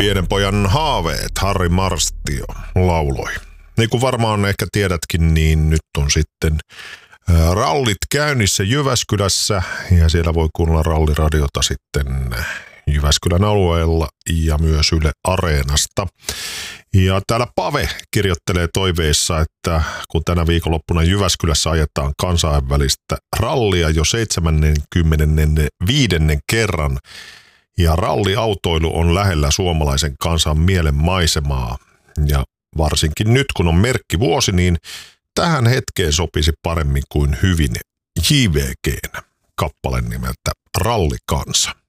Pienen pojan haaveet, Harri Marstio lauloi. Niin kuin varmaan ehkä tiedätkin, niin nyt on sitten rallit käynnissä Jyväskylässä ja siellä voi kuunnella ralliradiota sitten Jyväskylän alueella ja myös Yle Areenasta. Ja täällä Pave kirjoittelee toiveissa, että kun tänä viikonloppuna Jyväskylässä ajetaan kansainvälistä rallia jo 75. kerran ja ralliautoilu on lähellä suomalaisen kansan mielen maisemaa. Ja varsinkin nyt kun on merkkivuosi, niin tähän hetkeen sopisi paremmin kuin hyvin JVG:n kappale nimeltä Rallikansa.